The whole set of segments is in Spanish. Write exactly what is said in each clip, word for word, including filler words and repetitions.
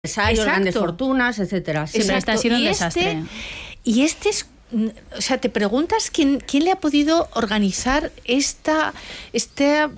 empresarios, grandes fortunas, etcétera. Siempre está siendo un desastre. Este, y este es, o sea, te preguntas quién, quién le ha podido organizar esta, esta,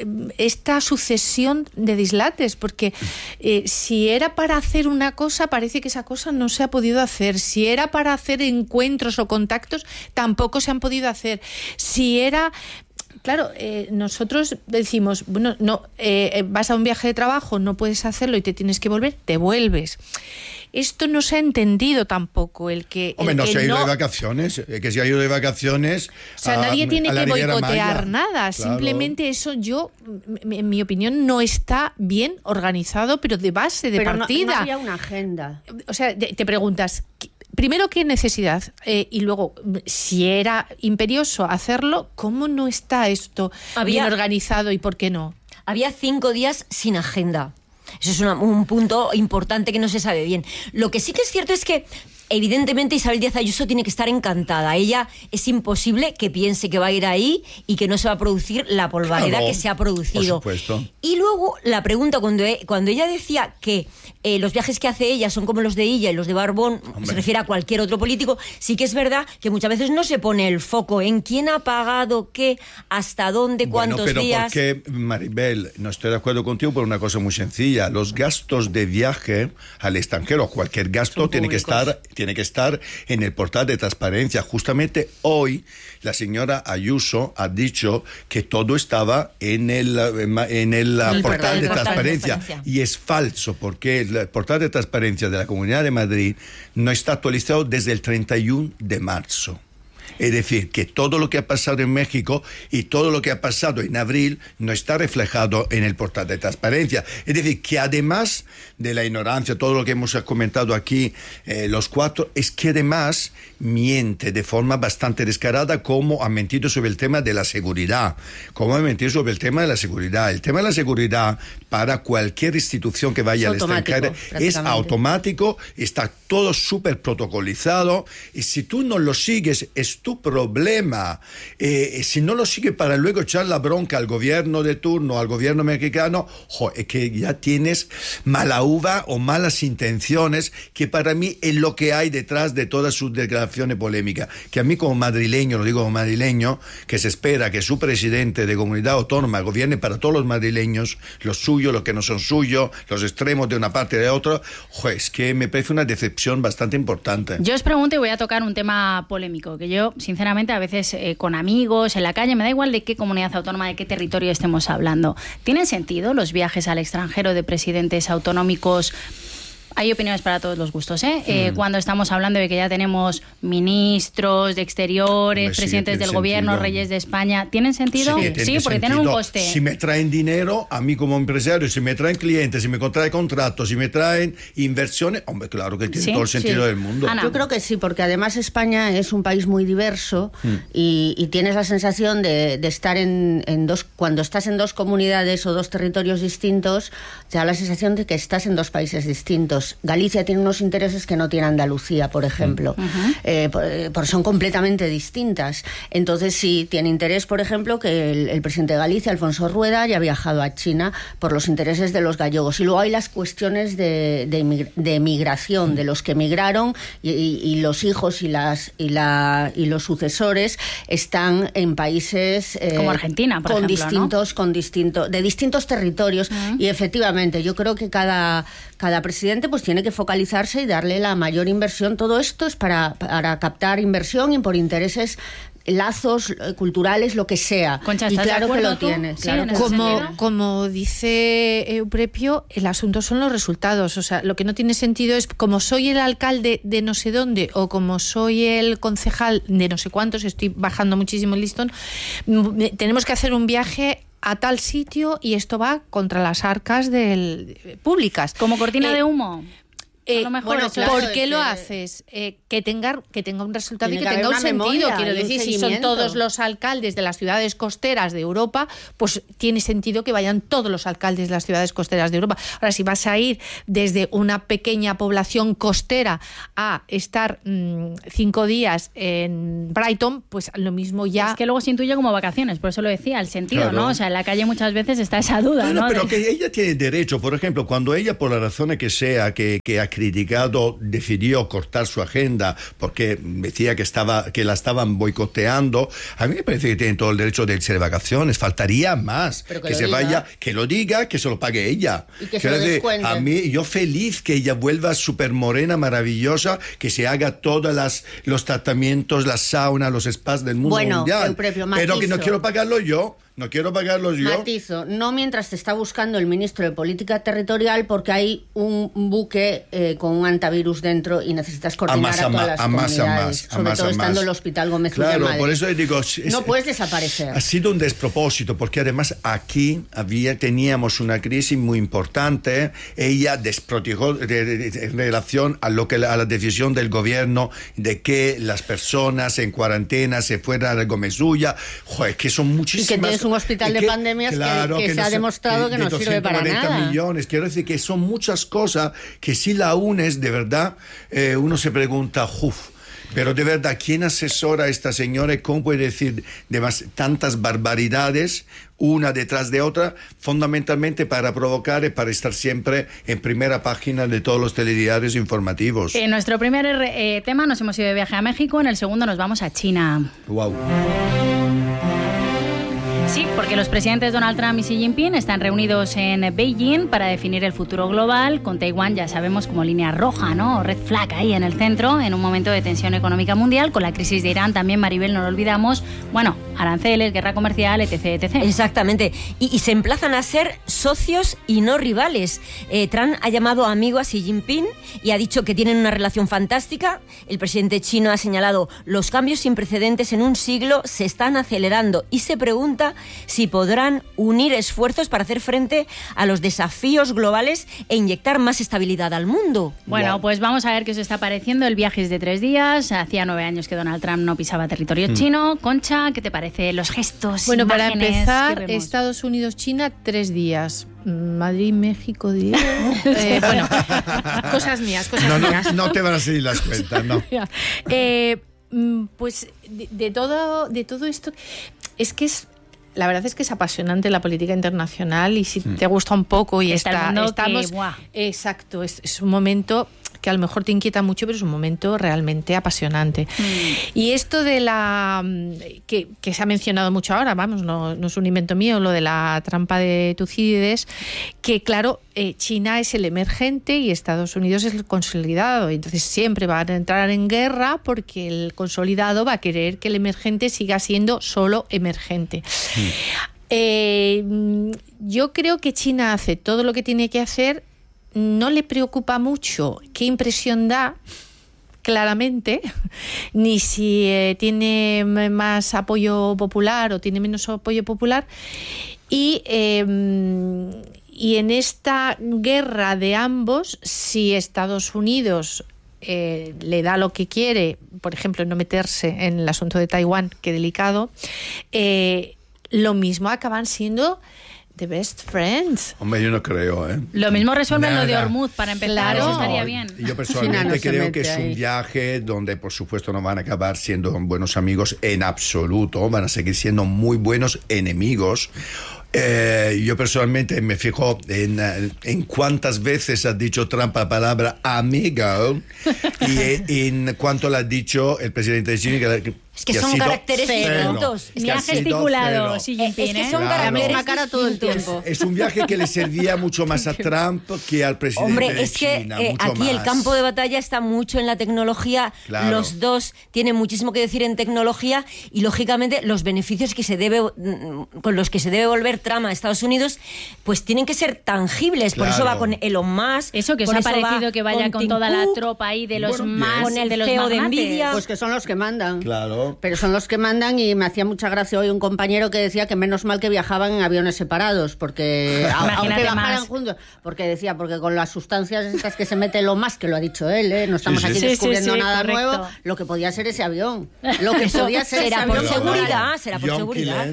esta sucesión de dislates, porque eh, si era para hacer una cosa, parece que esa cosa no se ha podido hacer. Si era para hacer encuentros o contactos, tampoco se han podido hacer. Si era... Claro, eh, nosotros decimos, bueno, no, eh, vas a un viaje de trabajo, no puedes hacerlo y te tienes que volver, te vuelves. Esto no se ha entendido tampoco, el que... Hombre, el, no el se ha ido no... de vacaciones, eh, que se ha ido de vacaciones... O sea, a, nadie tiene que boicotear Maya. nada, claro. Simplemente eso yo, en mi opinión, no está bien organizado, pero de base, de pero partida. No, no había una agenda. O sea, te preguntas... Primero, ¿qué necesidad? Eh, y luego, si era imperioso hacerlo, ¿cómo no está esto había, bien organizado y por qué no? Había cinco días sin agenda. Eso es una, un punto importante que no se sabe bien. Lo que sí que es cierto es que evidentemente Isabel Díaz Ayuso tiene que estar encantada. Ella es imposible que piense que va a ir ahí y que no se va a producir la polvareda claro, que se ha producido. Por supuesto. Y luego la pregunta, cuando, cuando ella decía que eh, los viajes que hace ella son como los de Illa y los de Barbón, Hombre. se refiere a cualquier otro político, sí que es verdad que muchas veces no se pone el foco en quién ha pagado qué, hasta dónde, bueno, cuántos pero días... Porque, Maribel, no estoy de acuerdo contigo por una cosa muy sencilla. Los gastos de viaje al extranjero, cualquier gasto tiene que estar... tiene que estar en el portal de transparencia. Justamente hoy la señora Ayuso ha dicho que todo estaba en el, en el, el portal de transparencia. transparencia y es falso porque el portal de transparencia de la Comunidad de Madrid no está actualizado desde el treinta y uno de marzo. Es decir, que todo lo que ha pasado en México y todo lo que ha pasado en abril no está reflejado en el portal de transparencia. Es decir, que además de la ignorancia, todo lo que hemos comentado aquí, eh, los cuatro, es que además miente de forma bastante descarada, como ha mentido sobre el tema de la seguridad, como ha mentido sobre el tema de la seguridad. El tema de la seguridad para cualquier institución que vaya al extranjero es automático, está todo súper protocolizado, y si tú no lo sigues, es tu problema. Eh, si no lo sigue para luego echar la bronca al gobierno de turno, al gobierno mexicano, jo, es que ya tienes mala uva o malas intenciones, que para mí es lo que hay detrás de todas sus declaraciones polémicas. Que a mí como madrileño, lo digo como madrileño, que se espera que su presidente de comunidad autónoma gobierne para todos los madrileños, los suyos, los que no son suyos, los extremos de una parte y de otra, jo, es que me parece una decepción bastante importante. Yo os pregunto y voy a tocar un tema polémico, que yo sinceramente, a veces eh, con amigos, en la calle, me da igual de qué comunidad autónoma, de qué territorio estemos hablando. ¿Tienen sentido los viajes al extranjero de presidentes autonómicos? Hay opiniones para todos los gustos, ¿eh? Mm. eh cuando estamos hablando de que ya tenemos ministros de exteriores, Hombre, presidentes sí, del gobierno, sentido. reyes de España, ¿tienen sentido? Sí, sí tiene porque sentido. tienen un coste. Si me traen dinero, a mí como empresario, si me traen clientes, si me traen contratos, si me traen inversiones, hombre, claro que tiene ¿Sí? todo el sentido sí. del mundo. Ana. Yo creo que sí, porque además España es un país muy diverso mm. y, y tienes la sensación de, de estar en, en dos, cuando estás en dos comunidades o dos territorios distintos, te da la sensación de que estás en dos países distintos. Galicia tiene unos intereses que no tiene Andalucía, por ejemplo, uh-huh. eh, por, por, son completamente distintas. Entonces sí tiene interés, por ejemplo, que el, el presidente de Galicia, Alfonso Rueda, haya viajado a China por los intereses de los gallegos. Y luego hay las cuestiones de, de, migra- de migración, de los que emigraron y, y, y los hijos y, las, y, la, y los sucesores están en países eh, como Argentina, por con ejemplo, distintos, ¿no? con distintos, de distintos territorios. Uh-huh. Y efectivamente, yo creo que cada, cada presidente pues tiene que focalizarse y darle la mayor inversión. Todo esto es para, para captar inversión y por intereses, lazos culturales, lo que sea. Concha, y claro que lo tú? tiene. Sí, claro que como, como dice Euprepio, el asunto son los resultados. O sea, lo que no tiene sentido es como soy el alcalde de no sé dónde o como soy el concejal de no sé cuántos, estoy bajando muchísimo el listón, tenemos que hacer un viaje a tal sitio y esto va contra las arcas del, públicas. Como cortina eh, de humo. Eh, A lo mejor bueno, eso claro, es ¿por qué que- lo haces? Eh, que tenga que tenga un resultado Tiene y que que tenga un haber una sentido. memoria Quiero y un decir, si son seguimiento. todos los alcaldes de las ciudades costeras de Europa, pues tiene sentido que vayan todos los alcaldes de las ciudades costeras de Europa. Ahora, si vas a ir desde una pequeña población costera a estar mmm, cinco días en Brighton, pues lo mismo ya... Es que luego se intuye como vacaciones, por eso lo decía, el sentido, Claro. ¿no? O sea, en la calle muchas veces está esa duda, Bueno, ¿no? pero De- que ella tiene derecho, por ejemplo, cuando ella, por la razón que sea, que, que ha criticado, decidió cortar su agenda porque decía que estaba que la estaban boicoteando, a mí me parece que tiene todo el derecho de irse de vacaciones, faltaría más, Pero que que lo se diga. vaya, que lo diga, que se lo pague ella. Y que se Quiero lo decir, descuente. a mí, yo feliz que ella vuelva súper morena, maravillosa, que se haga todos las los tratamientos, las saunas, los spas del mundo Bueno, mundial. Eupropio, Pero que no matizo. quiero pagarlo yo. No quiero pagarlos yo. Matizo, no mientras te está buscando el ministro de Política Territorial porque hay un buque eh, con un antivirus dentro y necesitas coordinar más, a, a todas más, las a más, a comunidades, más, a sobre más, todo a estando más. el Hospital Gómez Claro, Ulla Madrid. por eso digo, es- no puedes desaparecer. ha sido un despropósito, porque además aquí había, teníamos una crisis muy importante. Ella desprotegó de- de- de- en relación a lo que a la decisión del gobierno de que las personas en cuarentena se fueran a Gómez Ulla. Joder, que son muchísimas. Y que tienes un hospital y de que- pandemias que- que se ha sé, demostrado que de no sirve para doscientos cuarenta nada. millones. Quiero decir que son muchas cosas que si la unes de verdad, eh, uno se pregunta, uff. Pero de verdad, ¿quién asesora a esta señora y cómo puede decir demas- tantas barbaridades una detrás de otra, fundamentalmente para provocar y para estar siempre en primera página de todos los telediarios informativos? En nuestro primer eh, tema nos hemos ido de viaje a México, en el segundo nos vamos a China. Wow. Sí, porque los presidentes Donald Trump y Xi Jinping están reunidos en Beijing para definir el futuro global, con Taiwán, ya sabemos, como línea roja, ¿no? Red flag ahí en el centro, en un momento de tensión económica mundial, con la crisis de Irán también, Maribel, no lo olvidamos. Bueno, aranceles, guerra comercial, etc, etcétera. Exactamente. Y, y se emplazan a ser socios y no rivales. Eh, Trump ha llamado amigo a Xi Jinping y ha dicho que tienen una relación fantástica. El presidente chino ha señalado los cambios sin precedentes en un siglo se están acelerando y se pregunta si podrán unir esfuerzos para hacer frente a los desafíos globales e inyectar más estabilidad al mundo. Bueno, Wow. pues vamos a ver qué os está pareciendo. El viaje es de tres días. Hacía nueve años que Donald Trump no pisaba territorio Mm. chino. Concha, ¿qué te parece? Los gestos, Bueno, para imágenes, empezar, ¿qué vemos? Estados Unidos-China, tres días. Madrid, México, diez. Eh, bueno, cosas mías, cosas No, mías. no, no te van a seguir las cuentas, no. Eh, mm, pues de, de todo, de todo esto, es que es. La verdad es que es apasionante la política internacional y si te gusta un poco y Está el está, mundo que, estamos. ¡buah! Exacto, es, es un momento que a lo mejor te inquieta mucho, pero es un momento realmente apasionante. Mm. Y esto de la que, que se ha mencionado mucho ahora, vamos, no, no es un invento mío, lo de la trampa de Tucídides, que claro, eh, China es el emergente y Estados Unidos es el consolidado. Entonces siempre van a entrar en guerra porque el consolidado va a querer que el emergente siga siendo solo emergente. Mm. Eh, yo creo que China hace todo lo que tiene que hacer. No le preocupa mucho qué impresión da, claramente, ni si eh, tiene más apoyo popular o tiene menos apoyo popular. Y, eh, y en esta guerra de ambos, si Estados Unidos eh, le da lo que quiere, por ejemplo, no meterse en el asunto de Taiwán, que delicado, eh, lo mismo acaban siendo the best friends. Hombre, yo no creo, ¿eh? Lo mismo resuelven lo de Nada. Hormuz para empezar, Claro. eso No, estaría bien. Yo personalmente China no se creo mete que es un ahí. viaje donde por supuesto no van a acabar siendo buenos amigos en absoluto, van a seguir siendo muy buenos enemigos. Eh, yo personalmente me fijo en, eh, en cuántas veces ha dicho Trump la palabra amigo y en cuánto la ha dicho el presidente de China. Que, Es que que ha son sido caracteres cero. distintos. Es Ni que ha ha sido gesticulado cero. Xi Jinping, Es que ¿eh? son Claro. La misma caracteres cara todo el distintos. tiempo. Es un viaje que le servía mucho más a Trump que al presidente Hombre, de es que China. eh, mucho aquí el más. campo de batalla está mucho en la tecnología. Claro. Los dos tienen muchísimo que decir en tecnología y, lógicamente, los beneficios que se debe, mm, con los que se debe volver Trump a Estados Unidos, pues tienen que ser tangibles. Por eso Claro. va con Elon Musk. Eso que os por ha eso va parecido que vaya con, Tim toda la Cook. tropa ahí de los Bueno, más bien. Con el de los C E O de magnates. Nvidia. Pues que son los que mandan. Claro. claro. Pero son los que mandan, y me hacía mucha gracia hoy un compañero que decía que menos mal que viajaban en aviones separados, porque aunque viajaran juntos, porque decía, porque con las sustancias estas que se mete lo más, que lo ha dicho él, ¿eh? No estamos sí, sí. aquí descubriendo sí, sí, sí, nada correcto. nuevo, lo que podía ser ese avión. Lo que podía ser será ese por avión. seguridad, será por seguridad.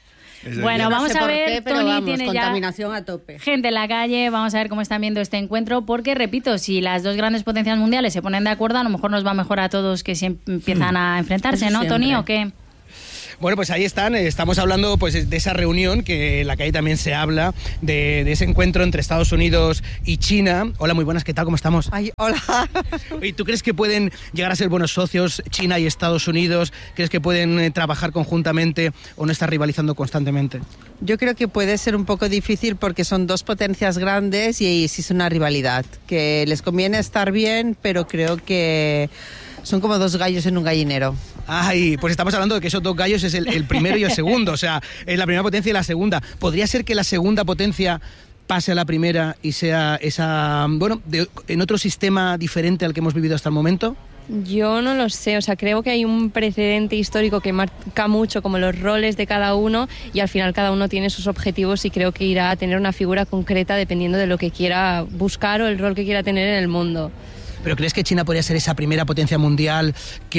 Bueno, vamos no sé a ver, qué, Tony vamos, tiene contaminación ya a tope. Gente en la calle, vamos a ver cómo están viendo este encuentro, porque, repito, si las dos grandes potencias mundiales se ponen de acuerdo, a lo mejor nos va mejor a todos que si empiezan a enfrentarse, ¿no, Tony, o qué? Bueno, pues ahí están, estamos hablando pues de esa reunión que en la calle también se habla, de, de ese encuentro entre Estados Unidos y China. Hola, muy buenas, ¿qué tal? ¿Cómo estamos? Ay, hola. ¿Y tú crees que pueden llegar a ser buenos socios China y Estados Unidos? ¿Crees que pueden eh, trabajar conjuntamente o no estar rivalizando constantemente? Yo creo que puede ser un poco difícil porque son dos potencias grandes y existe una rivalidad, que les conviene estar bien, pero creo que son como dos gallos en un gallinero. Ay, pues estamos hablando de que esos dos gallos es el, el primero y el segundo, o sea, es la primera potencia y la segunda. ¿Podría ser que la segunda potencia pase a la primera y sea esa, bueno, de, en otro sistema diferente al que hemos vivido hasta el momento? Yo no lo sé, o sea, creo que hay un precedente histórico que marca mucho como los roles de cada uno, y al final cada uno tiene sus objetivos y creo que irá a tener una figura concreta dependiendo de lo que quiera buscar o el rol que quiera tener en el mundo. ¿Pero crees que China podría ser esa primera potencia mundial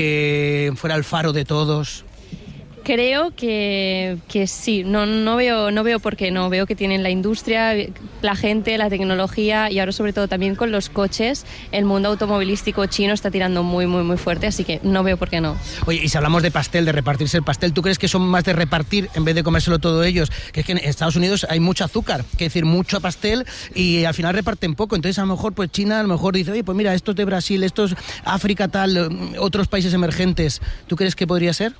que fuera el faro de todos? Creo que, que sí, no, no, veo, no veo por qué no, veo que tienen la industria, la gente, la tecnología, y ahora sobre todo también con los coches, el mundo automovilístico chino está tirando muy, muy, muy fuerte, así que no veo por qué no. Oye, y si hablamos de pastel, de repartirse el pastel, ¿tú crees que son más de repartir en vez de comérselo todos ellos? Que es que en Estados Unidos hay mucho azúcar, que decir, mucho pastel, y al final reparten poco, entonces a lo mejor pues China a lo mejor dice, oye, pues mira, estos de Brasil, estos África tal, otros países emergentes, ¿tú crees que podría ser?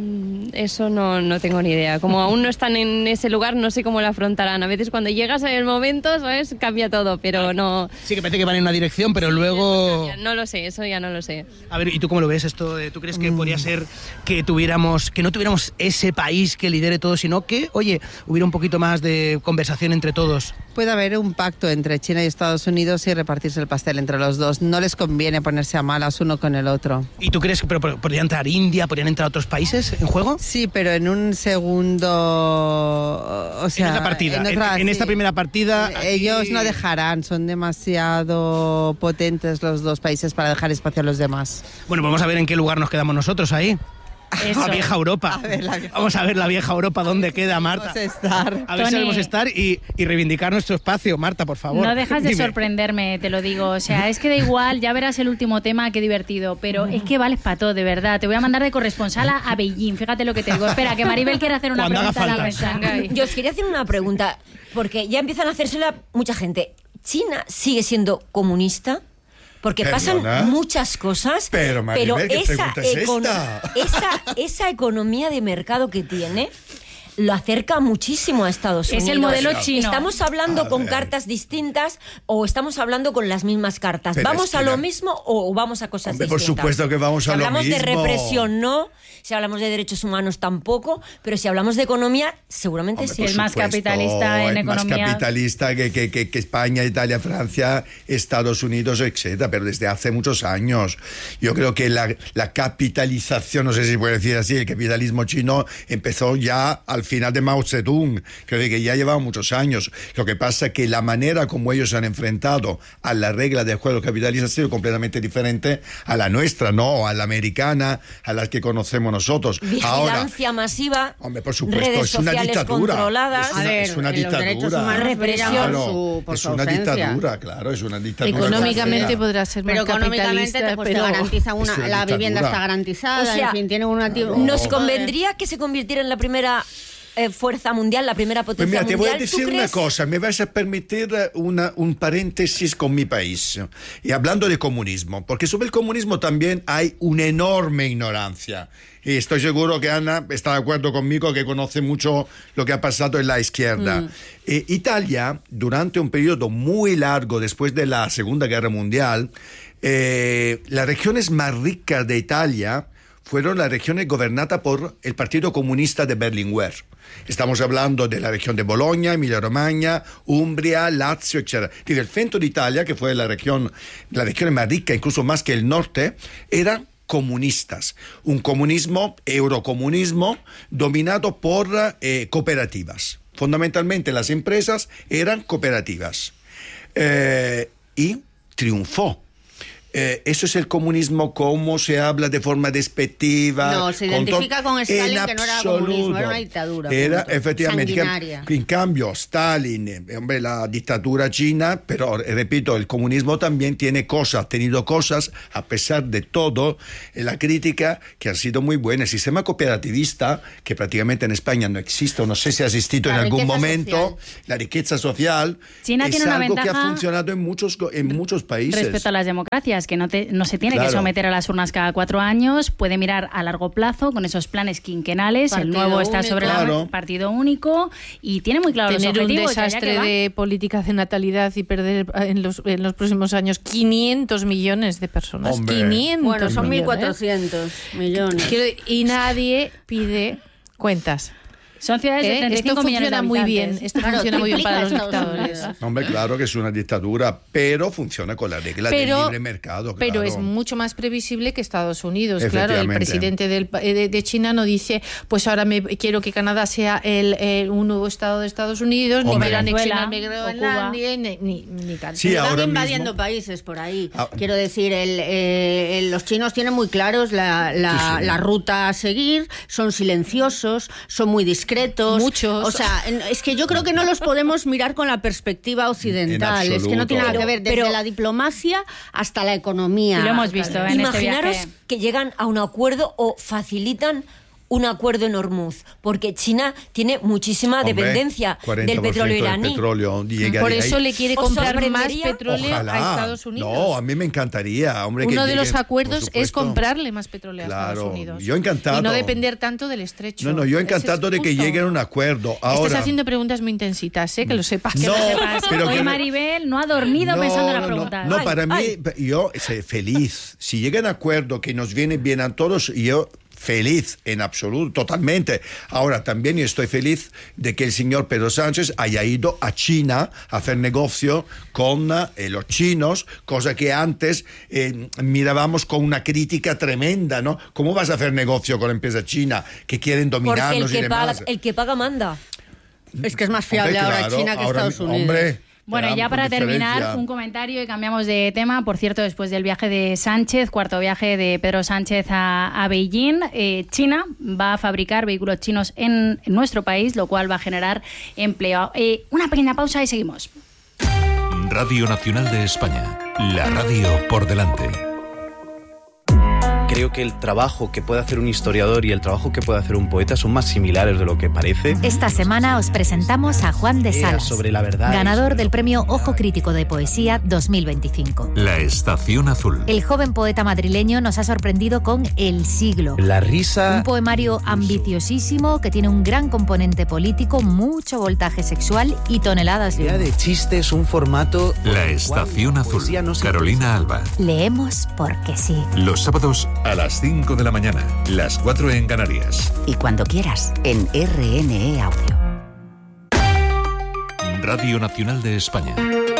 Eso no, no tengo ni idea. Como aún no están en ese lugar, no sé cómo lo afrontarán. A veces cuando llegas en el momento, ¿sabes? Cambia todo, pero no... Sí, que parece que van en una dirección, pero luego... No lo sé, eso ya no lo sé. A ver, ¿y tú cómo lo ves esto? ¿Tú crees que mm. podría ser que tuviéramos, que no tuviéramos ese país que lidere todo, sino que, oye, hubiera un poquito más de conversación entre todos? Puede haber un pacto entre China y Estados Unidos y repartirse el pastel entre los dos. No les conviene ponerse a malas uno con el otro. ¿Y tú crees que pero, podría entrar India, podrían entrar otros países en juego? Sí, pero en un segundo, o sea, en esta partida, en, otra, en, en esta sí, primera partida, ellos aquí... no dejarán, son demasiado potentes los dos países para dejar espacio a los demás. Bueno, vamos a ver en qué lugar nos quedamos nosotros ahí. Eso. La vieja Europa. A ver, la vieja... Vamos a ver la vieja Europa, ¿dónde queda, Marta? Estar. A ver si sabemos estar y, y reivindicar nuestro espacio, Marta, por favor. No dejas de Dime. sorprenderme, te lo digo. O sea, es que da igual, ya verás el último tema, qué divertido. Pero es que vales para todo, de verdad. Te voy a mandar de corresponsal a, a Beijing, fíjate lo que te digo. Espera, que Maribel quiere hacer una Cuando pregunta haga a la mesa. Yo os quería hacer una pregunta, porque ya empiezan a hacérsela mucha gente. ¿China sigue siendo comunista? Porque Perdona. pasan muchas cosas, pero, Maribel, pero ¿qué esa, pregunta es econo esta? esa, esa economía de mercado que tiene lo acerca muchísimo a Estados Unidos. Es el modelo chino. ¿Estamos hablando a con ver. cartas distintas o estamos hablando con las mismas cartas? Pero ¿Vamos es que a lo la... mismo o vamos a cosas Hombre, distintas? por supuesto que vamos si a lo mismo. Si hablamos de represión, no. Si hablamos de derechos humanos, tampoco. Pero si hablamos de economía, seguramente Hombre, sí. El más capitalista en el economía. más capitalista que, que, que, que España, Italia, Francia, Estados Unidos, etcétera. Pero desde hace muchos años. Yo creo que la, la capitalización, no sé si se puede decir así, el capitalismo chino empezó ya al final de Mao Zedong. Creo que ya llevaba muchos años. Lo que pasa es que la manera como ellos se han enfrentado a la regla del juego capitalista ha sido completamente diferente a la nuestra, ¿no? A la americana, a la que conocemos nosotros. Vigilancia Ahora, masiva, hombre, por supuesto, redes es una sociales dictadura. controladas. Es una, A ver, es una los dictadura. derechos humanos Represión. brillan Claro, su, por es su una ausencia. dictadura, claro, es una dictadura. Económicamente Claro. podrá ser más Pero económicamente capitalista, te, pues, pero... te garantiza una, Es una la vivienda dictadura. está garantizada, O sea, en fin, tiene una... claro. ¿Nos un- convendría que se convirtiera en la primera eh, fuerza mundial, la primera Pues potencia mira, te voy mundial? a decir ¿Tú una crees? cosa, me vas a permitir una, un paréntesis con mi país. Y hablando de comunismo, porque sobre el comunismo también hay una enorme ignorancia. Y estoy seguro que Ana está de acuerdo conmigo, que conoce mucho lo que ha pasado en la izquierda. Mm. Eh, Italia, durante un periodo muy largo después de la Segunda Guerra Mundial, eh, las regiones más ricas de Italia fueron las regiones gobernadas por el Partido Comunista de Berlinguer. Estamos hablando de la región de Bologna, Emilia-Romagna, Umbria, Lazio, etcétera. Y el centro de Italia, que fue la región, la región más rica, incluso más que el norte, era comunistas. Un comunismo, eurocomunismo, dominado por eh, cooperativas. Fundamentalmente las empresas eran cooperativas. Eh, y triunfó. Eh, eso es el comunismo como se habla de forma despectiva. No, se identifica con, con Stalin, que no era comunismo, era una dictadura. Era punto. efectivamente. Que, en cambio, Stalin, eh, hombre, la dictadura china, pero eh, repito, el comunismo también tiene cosas, ha tenido cosas, a pesar de todo, eh, la crítica que ha sido muy buena. El sistema cooperativista, que prácticamente en España no existe, no sé si ha existido la en algún momento, social. La riqueza social, China es tiene algo una que ha funcionado en muchos, en muchos países. Respecto a las democracias, que no, te, no se tiene claro. que someter a las urnas cada cuatro años, puede mirar a largo plazo con esos planes quinquenales, partido el nuevo único. Está sobre claro. el partido único y tiene muy claro tener los objetivos. Un desastre de políticas de natalidad y perder en los, en los próximos años quinientos millones de personas. Hombre. quinientos Bueno, son millones. mil cuatrocientos millones. Y nadie pide cuentas. Son ciudades de treinta y cinco esto millones de funciona muy habitantes. bien, esto claro, funciona muy bien para los dictadores. Hombre, claro que es una dictadura, pero funciona con la regla pero, del libre mercado. Claro. Pero es mucho más previsible que Estados Unidos. Claro, el presidente del, de, de China no dice, pues ahora me quiero que Canadá sea el, el un nuevo estado de Estados Unidos, Hombre. ni quiero anexionarme Groenlandia, ni, ni, ni tal. Sí, Están ahora invadiendo mismo. países por ahí. Ah. Quiero decir, el, eh, los chinos tienen muy claros la, la, sí, sí. la ruta a seguir, son silenciosos, son muy discretos. Mucho. O sea, es que yo creo que no los podemos mirar con la perspectiva occidental. Es que no tiene nada que ver desde pero, la diplomacia hasta la economía. Y lo hemos visto en Imaginaros este viaje. que llegan a un acuerdo o facilitan un acuerdo en Hormuz, porque China tiene muchísima Hombre, dependencia del petróleo iraní. Petróleo, Por eso ahí. le quiere comprar más petróleo Ojalá. a Estados Unidos. No, a mí me encantaría. Hombre, Uno que de llegue, los acuerdos es comprarle más petróleo claro, a Estados Unidos. Yo encantado. Y no depender tanto del estrecho. No, no, yo encantado de que lleguen a un acuerdo. Ahora, estás haciendo preguntas muy intensitas, ¿eh? Que lo sepas. No, que lo sepas. pero Hoy que Maribel no ha dormido no, pensando en no, la pregunta. No, no ay, para ay. mí, yo soy feliz. Si llegan a acuerdo que nos viene bien a todos, yo... feliz en absoluto, totalmente. Ahora, también yo estoy feliz de que el señor Pedro Sánchez haya ido a China a hacer negocio con eh, los chinos, cosa que antes eh, mirábamos con una crítica tremenda, ¿no? ¿Cómo vas a hacer negocio con la empresa china que quieren dominarnos Porque el que y demás? paga, el que paga manda. Es que es más fiable hombre, ahora claro, China que ahora, Estados Unidos. Hombre, Bueno, ya para terminar, un comentario y cambiamos de tema. Por cierto, después del viaje de Sánchez, cuarto viaje de Pedro Sánchez a, a Beijing, eh, China va a fabricar vehículos chinos en, en nuestro país, lo cual va a generar empleo. Eh, una pequeña pausa y seguimos. Radio Nacional de España, la radio por delante. Creo que el trabajo que puede hacer un historiador y el trabajo que puede hacer un poeta son más similares de lo que parece. Esta semana os presentamos a Juan de Salas, sobre la verdad ganador del premio Ojo Crítico de Poesía dos mil veinticinco. La Estación Azul. El joven poeta madrileño nos ha sorprendido con El siglo. La risa. Un poemario ambiciosísimo que tiene un gran componente político, mucho voltaje sexual y toneladas de humor. La idea de chiste es un formato... La Estación Azul. No Carolina Alba. Leemos porque sí. Los sábados a las cinco de la mañana, las cuatro en Canarias. Y cuando quieras, en R N E Audio. Radio Nacional de España.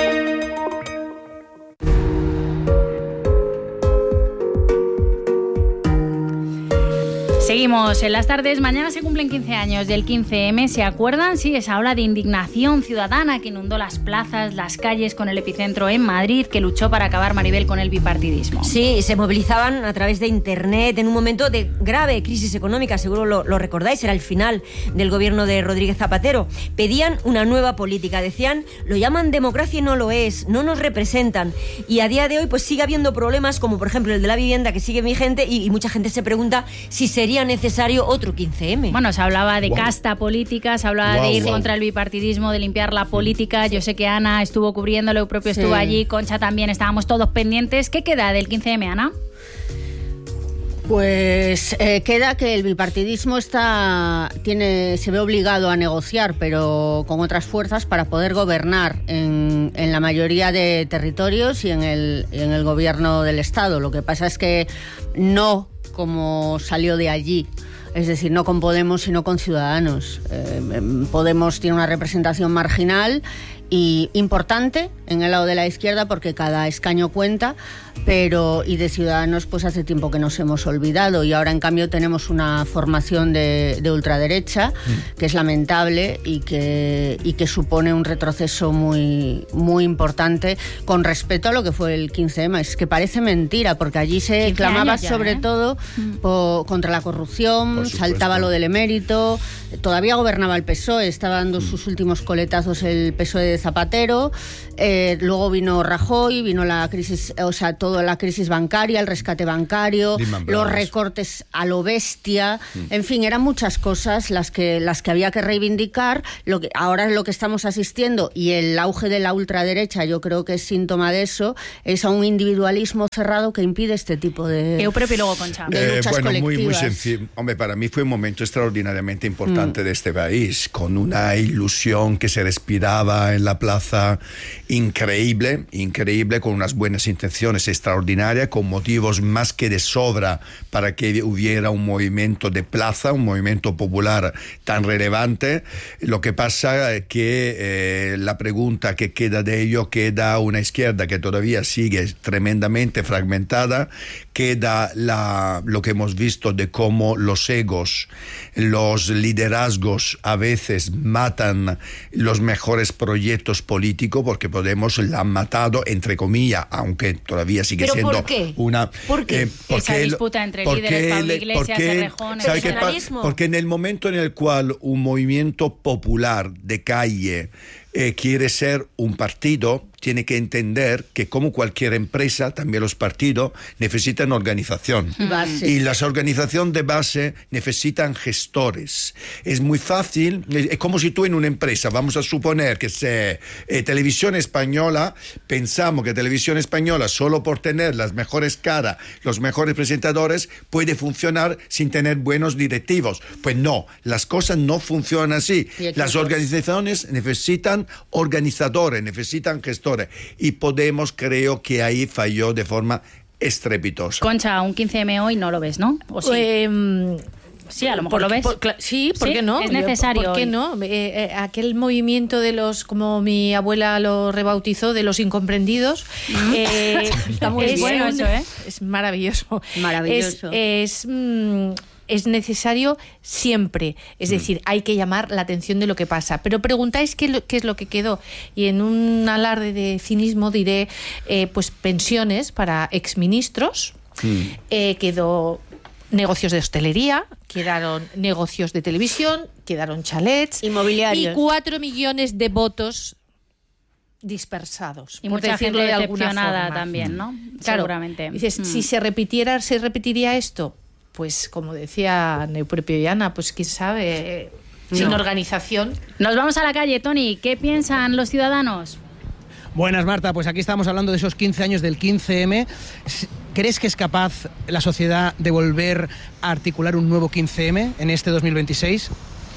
Seguimos en las tardes. Mañana se cumplen quince años del quince eme. ¿Se acuerdan? Sí, esa ola de indignación ciudadana que inundó las plazas, las calles con el epicentro en Madrid, que luchó para acabar, Maribel, con el bipartidismo. Sí, se movilizaban a través de internet en un momento de grave crisis económica, seguro lo, lo recordáis, era el final del gobierno de Rodríguez Zapatero. Pedían una nueva política, decían, lo llaman democracia y no lo es, no nos representan. Y a día de hoy pues sigue habiendo problemas como por ejemplo el de la vivienda, que sigue vigente, y, y mucha gente se pregunta si sería necesario otro quince eme. Bueno, se hablaba de wow. casta política, se hablaba wow, de ir wow. contra el bipartidismo, de limpiar la política. Yo sé que Ana estuvo cubriéndolo, propio sí. estuvo allí, Concha también, estábamos todos pendientes. ¿Qué queda del quince eme, Ana? Pues eh, queda que el bipartidismo está, tiene, se ve obligado a negociar, pero con otras fuerzas, para poder gobernar en, en la mayoría de territorios y en el, en el gobierno del Estado. Lo que pasa es que no como salió de allí, es decir, no con Podemos sino con Ciudadanos. Eh, Podemos tiene una representación marginal y importante en el lado de la izquierda porque cada escaño cuenta, pero y de Ciudadanos pues hace tiempo que nos hemos olvidado y ahora en cambio tenemos una formación de, de ultraderecha mm. que es lamentable y que, y que supone un retroceso muy, muy importante con respecto a lo que fue el quince eme. Es que parece mentira porque allí se clamaba ya, sobre ¿eh? todo mm. po, contra la corrupción, saltaba lo del emérito, todavía gobernaba el P S O E, estaba dando mm. sus últimos coletazos el P S O E de Zapatero, eh, luego vino Rajoy, vino la crisis, o sea, toda la crisis bancaria, el rescate bancario, los recortes a lo bestia, mm. en fin, eran muchas cosas las que las que había que reivindicar. Lo que ahora es lo que estamos asistiendo y el auge de la ultraderecha, yo creo que es síntoma de eso, es a un individualismo cerrado que impide este tipo de, Eu propio luego, Concha. de luchas eh, bueno, colectivas. Muy, muy sencillo. Hombre, para mí fue un momento extraordinariamente importante mm. de este país, con una ilusión que se respiraba en la plaza increíble, increíble, con unas buenas intenciones extraordinarias, con motivos más que de sobra para que hubiera un movimiento de plaza, un movimiento popular tan relevante. Lo que pasa es que eh, la pregunta que queda de ello, queda una izquierda que todavía sigue tremendamente fragmentada, queda la, lo que hemos visto de cómo los egos, los liderazgos a veces matan los mejores proyectos políticos, porque Podemos la han matado, entre comillas, aunque todavía sigue ¿Pero siendo por qué? una... ¿Por qué? Eh, porque Esa disputa entre líderes, Pablo Iglesias, Errejón... ¿sabe qué pasa? Porque en el momento en el cual un movimiento popular de calle eh, quiere ser un partido, tiene que entender que como cualquier empresa, también los partidos necesitan organización. Base. Y las organizaciones de base necesitan gestores. Es muy fácil, es como si tú en una empresa, vamos a suponer que sea eh, Televisión Española, pensamos que Televisión Española, solo por tener las mejores caras, los mejores presentadores, puede funcionar sin tener buenos directivos. Pues no, las cosas no funcionan así. Las organizaciones necesitan organizadores, necesitan gestores. Y Podemos, creo que ahí falló de forma estrepitosa. Concha, un quince eme hoy no lo ves, ¿no? ¿O sí? Eh, sí, a lo mejor por, lo ves. Por, sí, ¿por ¿Sí? qué no? Es necesario. ¿Por qué hoy. no? Eh, eh, aquel movimiento de los, como mi abuela lo rebautizó, de los incomprendidos. eh, Está muy es, bueno eso, ¿eh? Es maravilloso. Maravilloso. Es... es mm, es necesario siempre, es decir, hay que llamar la atención de lo que pasa. Pero preguntáis qué, lo, qué es lo que quedó, y en un alarde de cinismo diré, eh, pues pensiones para exministros, mm. eh, quedó negocios de hostelería, quedaron negocios de televisión, quedaron chalets, inmobiliarios, y cuatro millones de votos dispersados, y por mucha decirlo gente de alguna decepcionada forma. también, ¿no? Claro, seguramente. Dices, mm. si se repitiera, se repetiría esto. Pues como decía Neupropio y Ana, pues quién sabe, no. sin organización. Nos vamos a la calle, Tony. ¿Qué piensan los ciudadanos? Buenas, Marta. Pues aquí estamos hablando de esos quince años del quince eme. ¿Crees que es capaz la sociedad de volver a articular un nuevo quince eme en este dos mil veintiséis?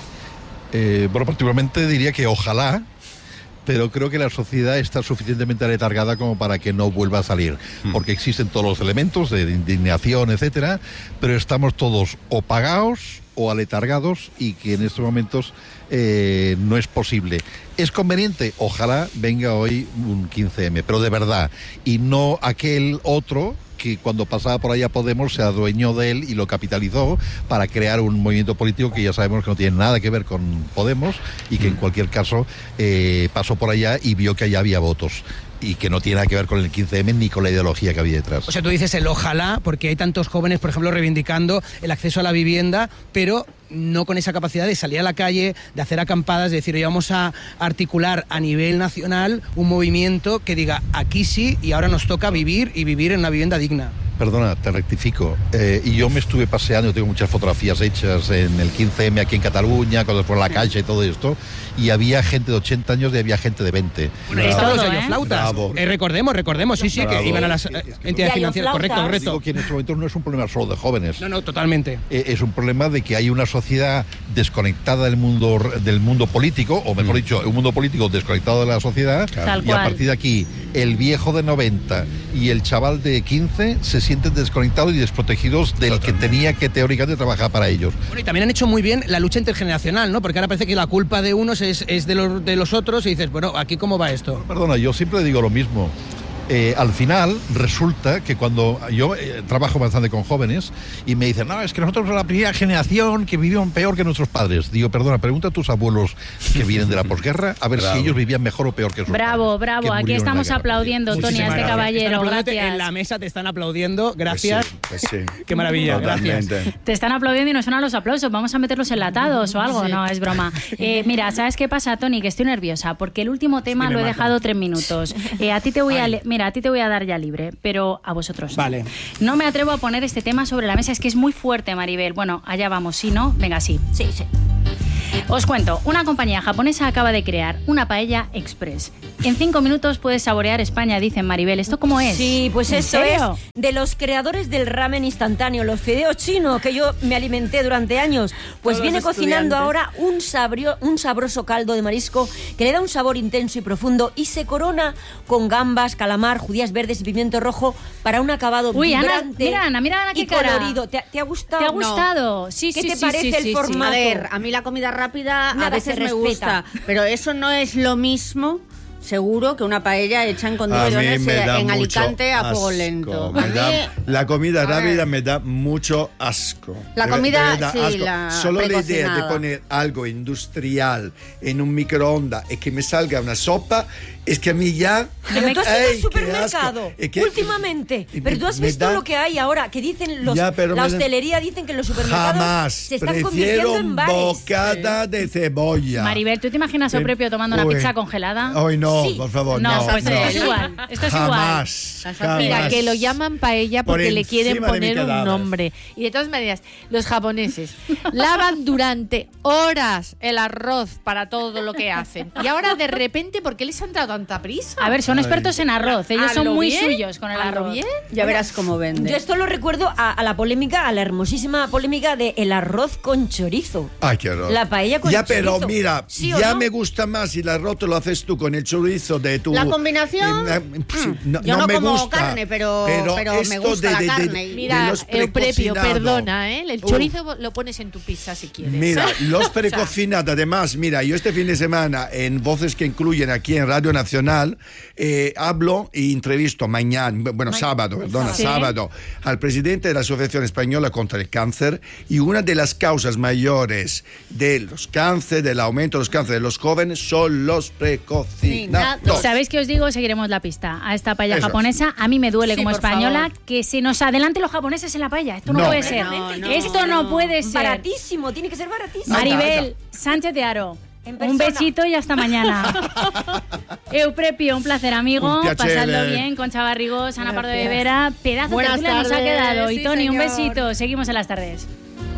Eh, bueno, particularmente diría que ojalá, pero creo que la sociedad está suficientemente aletargada como para que no vuelva a salir, porque existen todos los elementos de indignación, etcétera, pero estamos todos o pagados o aletargados, y que en estos momentos eh, no es posible. ¿Es conveniente? Ojalá venga hoy un quince eme, pero de verdad, y no aquel otro que cuando pasaba por allá Podemos se adueñó de él y lo capitalizó para crear un movimiento político que ya sabemos que no tiene nada que ver con Podemos, y que en cualquier caso eh, pasó por allá y vio que allá había votos, y que no tiene nada que ver con el quince eme ni con la ideología que había detrás. O sea, tú dices el ojalá, porque hay tantos jóvenes, por ejemplo, reivindicando el acceso a la vivienda, pero no con esa capacidad de salir a la calle, de hacer acampadas, de decir, oye, vamos a articular a nivel nacional un movimiento que diga, aquí sí, y ahora nos toca vivir, y vivir en una vivienda digna. Perdona, te rectifico. Eh, y yo me estuve paseando, tengo muchas fotografías hechas en el quince eme aquí en Cataluña, cuando fue a la calle y todo esto, y había gente de ochenta años y había gente de veinte. Bueno, estaban los Ayoflautas. Eh, recordemos, recordemos, sí, sí, Bravo. que iban a las eh, entidades financieras. Correcto, correcto. Digo que en este momento no es un problema solo de jóvenes. No, no, totalmente. Eh, es un problema de que hay una sociedad desconectada del mundo del mundo político, o mejor mm. dicho, un mundo político desconectado de la sociedad, claro. y a partir de aquí, el viejo de noventa y el chaval de quince se siente sienten desconectados y desprotegidos del que tenía que teóricamente trabajar para ellos. Bueno, y también han hecho muy bien la lucha intergeneracional, ¿no? Porque ahora parece que la culpa de unos es, es de, los, de los otros y dices, bueno, ¿aquí cómo va esto? Perdona, yo siempre digo lo mismo. Eh, al final resulta que cuando yo eh, trabajo bastante con jóvenes y me dicen, no, es que nosotros somos la primera generación que vivieron peor que nuestros padres. Digo, perdona, pregunta a tus abuelos que vienen de la posguerra a ver Bravo. si ellos vivían mejor o peor que sus Bravo, padres. bravo. Aquí estamos aplaudiendo, Tony, a este caballero. Gracias. En la mesa te están aplaudiendo, gracias. Pues sí, pues sí. Qué maravilla, Totalmente. gracias. Te están aplaudiendo y no suenan los aplausos. Vamos a meterlos enlatados o algo. No, es broma. Eh, mira, ¿sabes qué pasa, Tony? Que estoy nerviosa porque el último tema Sí, lo he mata. dejado tres minutos. Eh, a ti te voy a, le- mira, a ti te voy a dar ya libre, pero a vosotros. no. Vale. No me atrevo a poner este tema sobre la mesa, es que es muy fuerte, Maribel. Bueno, allá vamos, ¿sí, no? Venga, sí. Sí, sí. Os cuento, una compañía japonesa acaba de crear una paella express. En cinco minutos puedes saborear España, dicen Maribel. ¿Esto cómo es? Sí, pues ¿En eso serio? es de los creadores del ramen instantáneo, los fideos chinos que yo me alimenté durante años. Pues Todos viene los cocinando estudiantes. ahora un, sabrio, un sabroso caldo de marisco que le da un sabor intenso y profundo y se corona con gambas, calamar, judías verdes y pimiento rojo para un acabado Uy, Ana, vibrante mira, Ana, mira, Ana, qué y cara. colorido. ¿Te, ha- te ha gustado? ¿Te ha No. gustado? Sí, ¿Qué sí, te sí, parece sí, el sí, sí. formato? A ver, a mí la comida rápida Nada, a veces se me respeta. gusta, pero eso no es lo mismo, seguro, que una paella hecha en A mí condiciones me eh, da en mucho Alicante a fuego asco. lento. Me A da- mí, la comida a rápida ver. me da mucho asco. La De- comida, de verdad, sí, asco. la Solo la idea de precocinada. poner algo industrial en un microondas y que me salga una sopa, es que a mí ya... Pero tú has ido ¡Ay, al qué supermercado asco! Es que- últimamente. y Pero me- tú has me visto da- lo que hay ahora, que dicen los, Ya, pero la me da- hostelería dicen que los supermercados Jamás. se están Prefiero convirtiendo en bares. bocata de cebolla. Maribel, ¿tú te imaginas a Eh, Propio tomando una uy. pizza congelada? Ay, no, Sí. por favor, No, no. pues no. esto es igual. Esto es igual. Jamás. jamás. Mira, que lo llaman paella Por porque le quieren encima de mi poner un cadáver. nombre. Y de todas maneras, los japoneses lavan durante horas el arroz para todo lo que hacen. Y ahora de repente, ¿por qué les han dado tanta prisa? A ver, son expertos en arroz. Ellos ¿A son lo muy bien? suyos con el ¿A lo arroz. bien? Ya verás cómo vende. Yo esto lo recuerdo a, a la polémica, a la hermosísima polémica de el arroz con chorizo. Ay, qué horror. La paella con Ya, chorizo. pero mira, ¿Sí o ya no? me gusta más si el arroz te lo haces tú con el chorizo de tu... La combinación, Eh, eh, sí, no, yo no me como gusta, carne, pero- pero me esto gusta de- la de- de- carne. de Mira, los Euprepio, precocinados. perdona, ¿eh? El Uf. chorizo lo pones en tu pizza si quieres. Mira, los O sea, precocinados, además, mira, yo este fin de semana en Voces que Incluyen aquí en Radio Nacional, eh, hablo y entrevisto mañana, bueno, sábado, perdona, Sí. sábado, al presidente de la Asociación Española contra el Cáncer, y una de las causas mayores de los cánceres, del aumento de los cánceres de los jóvenes, son los precocinados. ¿Sabéis qué os digo? Seguiremos la pista a esta paella Eso. japonesa. A mí me duele Sí, como por española favor. que se nos adelanten los japoneses en la paella. Esto no, No. puede ser. No, no, Esto no, no. puede ser. Baratísimo, tiene que ser baratísimo. Maribel Sánchez de Aro. En Un persona. besito y hasta mañana. Euprepio, un placer, amigo. Un piacere. Pasadlo bien con Chava Rigós, Ana Pardo de Vera. Pedazo de Buenas tertulia nos ha tardes, quedado. Y sí, Tony, un señor. besito. Seguimos en las tardes.